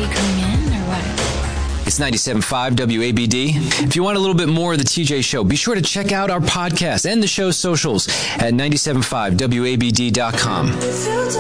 you coming in or what? It's 97.5 WABD. If you want a little bit more of the TJ Show, be sure to check out our podcast and the show's socials at 97.5WABD.com.